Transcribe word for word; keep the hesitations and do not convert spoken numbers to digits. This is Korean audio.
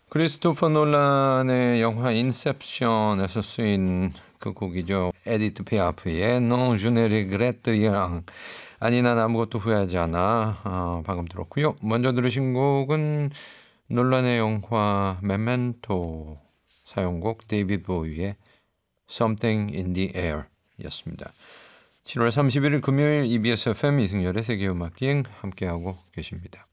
크리스토퍼 놀란의 영화 인셉션에서 쓰인 그 곡이죠. 에디트 피아프의 Non je ne regrette rien. 아니 난 아무것도 후회하지 않아. 어, 방금 들었고요. 먼저 들으신 곡은 놀란의 영화 메멘토 사용곡 데이비드 보위의 Something in the Air 였습니다. 칠월 삼십일일 금요일 이비에스 에프엠 이승열의 세계음악기행 함께하고 계십니다.